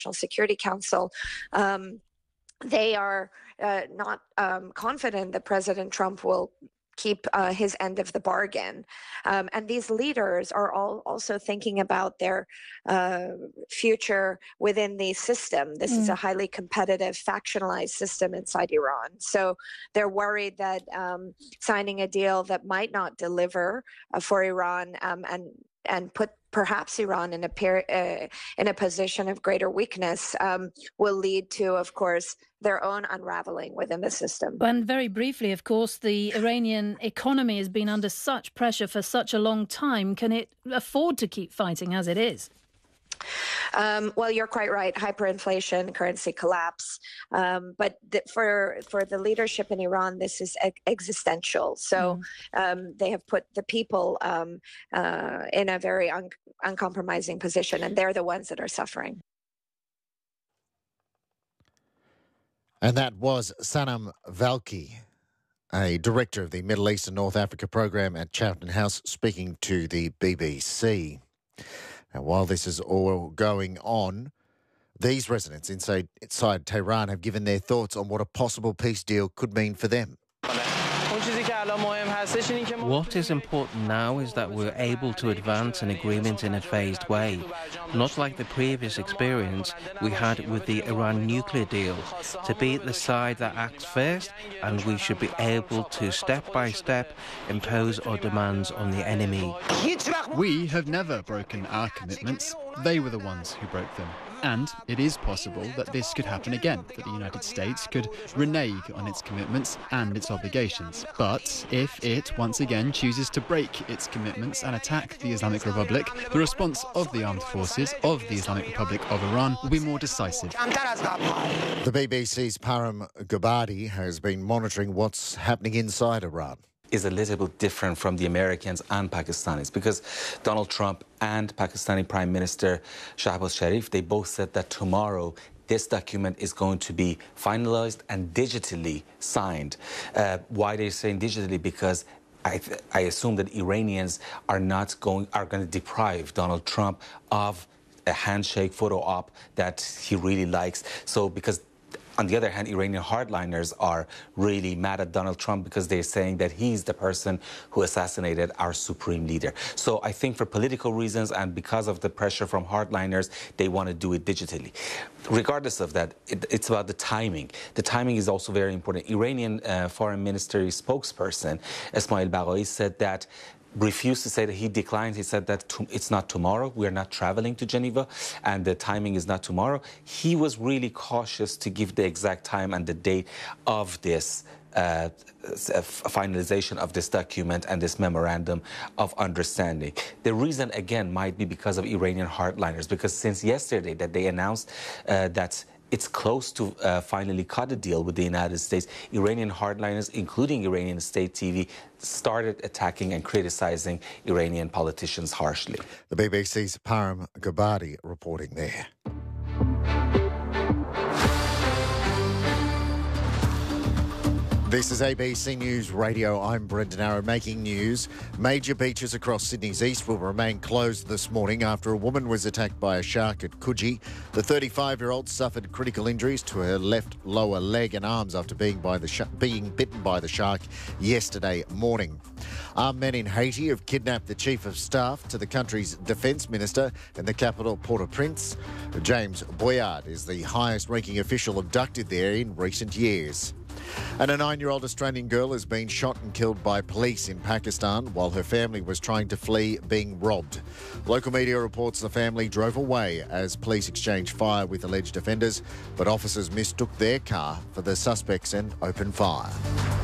Security Council, they are not confident that President Trump will keep his end of the bargain. And these leaders are all also thinking about their future within the system. This is a highly competitive, factionalized system inside Iran. So they're worried that signing a deal that might not deliver for Iran and put perhaps Iran in a position of greater weakness will lead to, of course, their own unraveling within the system. And very briefly, of course, the Iranian economy has been under such pressure for such a long time. Can it afford to keep fighting as it is? Well, you're quite right. Hyperinflation, currency collapse. But for the leadership in Iran, this is existential. So they have put the people in a very uncompromising position, and they're the ones that are suffering. And that was Sanam Valki, a director of the Middle East and North Africa program at Chatham House, speaking to the BBC. Now, while this is all going on, these residents inside Tehran have given their thoughts on what a possible peace deal could mean for them. What is important now is that we're able to advance an agreement in a phased way, not like the previous experience we had with the Iran nuclear deal, to be the side that acts first, and we should be able to step by step impose our demands on the enemy. We have never broken our commitments. They were the ones who broke them. And it is possible that this could happen again, that the United States could renege on its commitments and its obligations. But if it once again chooses to break its commitments and attack the Islamic Republic, the response of the armed forces of the Islamic Republic of Iran will be more decisive. The BBC's Param Gabadi has been monitoring what's happening inside Iran. Is a little bit different from the Americans and Pakistanis, because Donald Trump and Pakistani Prime Minister Shahbaz Sharif, they both said that tomorrow this document is going to be finalized and digitally signed. Why they're saying digitally? Because I assume that Iranians are going to deprive Donald Trump of a handshake photo op that he really likes. So because on the other hand, Iranian hardliners are really mad at Donald Trump because they're saying that he's the person who assassinated our supreme leader. So I think for political reasons and because of the pressure from hardliners, they want to do it digitally. Regardless of that, it's about the timing. The timing is also very important. Iranian foreign ministry spokesperson, Esmail Baghai, said that refused to say that he declined. He said that it's not tomorrow. We are not traveling to Geneva, and the timing is not tomorrow. He was really cautious to give the exact time and the date of this finalization of this document and this memorandum of understanding. The reason, again, might be because of Iranian hardliners, because since yesterday that they announced that it's close to finally cut a deal with the United States, Iranian hardliners, including Iranian state TV, started attacking and criticizing Iranian politicians harshly. The BBC's Param Gabadi reporting there. This is ABC News Radio. I'm Brendan Arrow making news. Major beaches across Sydney's east will remain closed this morning after a woman was attacked by a shark at Coogee. The 35-year-old suffered critical injuries to her left lower leg and arms after being bitten by the shark yesterday morning. Armed men in Haiti have kidnapped the chief of staff to the country's defence minister in the capital, Port-au-Prince. James Boyard is the highest-ranking official abducted there in recent years. And a 9-year-old Australian girl has been shot and killed by police in Pakistan while her family was trying to flee being robbed. Local media reports the family drove away as police exchanged fire with alleged offenders, but officers mistook their car for the suspects and opened fire.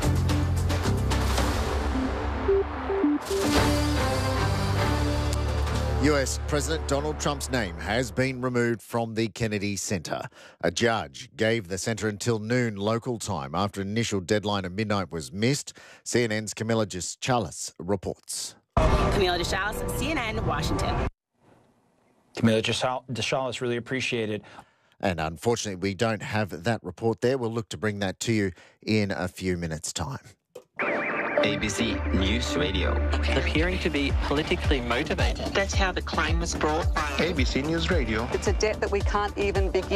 US President Donald Trump's name has been removed from the Kennedy Center. A judge gave the center until noon local time after an initial deadline of midnight was missed. CNN's Camilla Deschalis reports. Camilla Deschalis, CNN, Washington. Camilla Deschalis, really appreciate it. And unfortunately, we don't have that report there. We'll look to bring that to you in a few minutes' time. ABC News Radio. Appearing to be politically motivated. That's how the claim was brought. ABC News Radio. It's a debt that we can't even begin